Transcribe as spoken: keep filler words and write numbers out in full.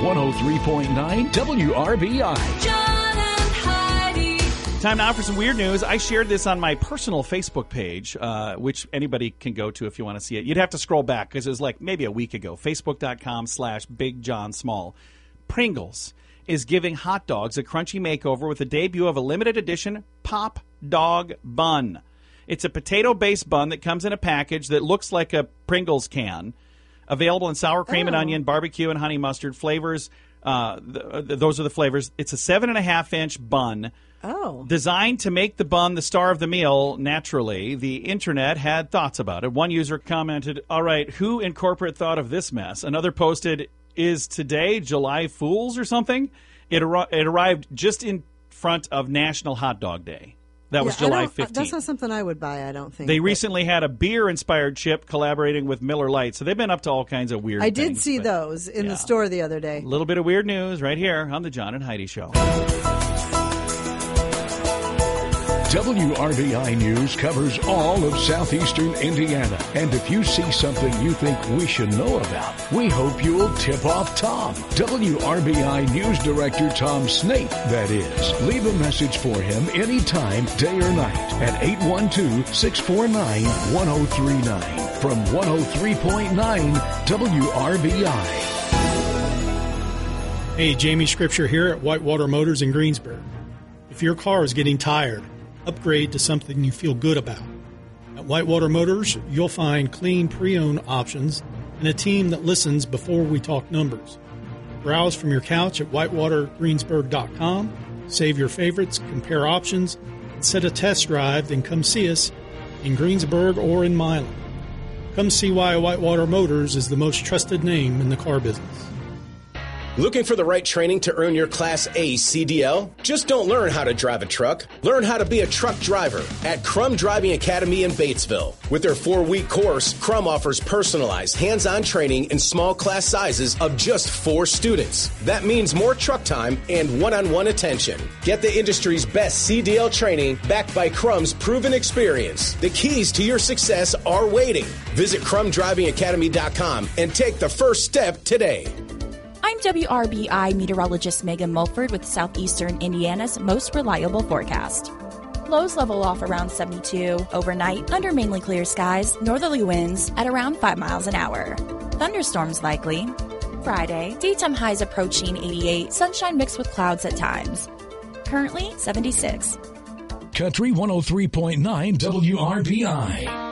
one oh three point nine W R B I. John and Heidi. Time now for some weird news. I shared this on my personal Facebook page, uh, which anybody can go to if you want to see it. You'd have to scroll back because it was like maybe a week ago. Facebook.com slash Big John Small. Pringles is giving hot dogs a crunchy makeover with the debut of a limited edition Pop Dog Bun. It's a potato-based bun that comes in a package that looks like a Pringles can. Available in sour cream Oh. and onion, barbecue and honey mustard flavors. Uh, th- th- those are the flavors. It's a seven and a half inch bun. Oh. Designed to make the bun the star of the meal, naturally, the internet had thoughts about it. One user commented, all right, who in corporate thought of this mess? Another posted, is today July Fool's or something? It, ar- it arrived just in front of National Hot Dog Day. That was Yeah, I July don't- fifteenth. That's not something I would buy, I don't think. They but recently had a beer-inspired chip collaborating with Miller Lite, so they've been up to all kinds of weird I things. did see but those in yeah. the store the other day. A little bit of weird news right here on the John and Heidi Show. W R B I News covers all of southeastern Indiana. And if you see something you think we should know about, we hope you'll tip off Tom. W R B I News Director Tom Snape, that is. Leave a message for him anytime, day or night, at eight one two, six four nine, one oh three nine. From one oh three point nine W R B I. Hey, Jamie Scripture here at Whitewater Motors in Greensburg. If your car is getting tired, upgrade to something you feel good about. At Whitewater Motors, you'll find clean pre-owned options and a team that listens before we talk numbers. Browse from your couch at whitewater greensburg dot com, save your favorites, compare options, and set a test drive, then come see us in Greensburg or in Milan. Come see why Whitewater Motors is the most trusted name in the car business. Looking for the right training to earn your Class A C D L? Just don't learn how to drive a truck. Learn how to be a truck driver at Crum Driving Academy in Batesville. With their four-week course, Crum offers personalized, hands-on training in small class sizes of just four students. That means more truck time and one-on-one attention. Get the industry's best C D L training backed by Crum's proven experience. The keys to your success are waiting. Visit crum driving academy dot com and take the first step today. I'm W R B I meteorologist Megan Mulford with Southeastern Indiana's most reliable forecast. Lows level off around seventy-two. Overnight, under mainly clear skies, northerly winds at around five miles an hour. Thunderstorms likely. Friday, daytime highs approaching eighty-eight, sunshine mixed with clouds at times. Currently seventy-six. Country one oh three point nine W R B I.